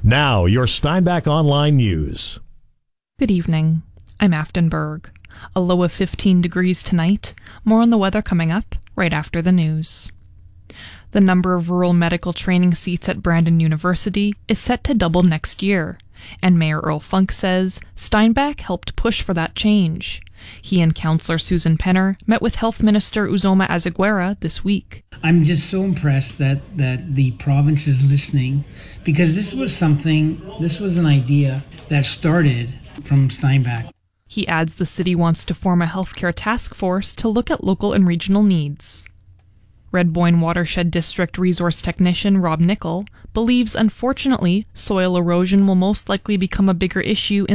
Now, your Steinbach Online News. Good evening. I'm Afton Berg. A low of 15 degrees tonight. More on the weather coming up right after the news. The number of rural medical training seats at Brandon University is set to double next year, and Mayor Earl Funk says Steinbach helped push for that change. He and Councillor Susan Penner met with Health Minister Uzoma Azaguera this week. I'm just so impressed that the province is listening, because this was an idea that started from Steinbach. He adds the city wants to form a healthcare task force to look at local and regional needs. Red Boyne Watershed District Resource Technician Rob Nickel believes, unfortunately, soil erosion will most likely become a bigger issue in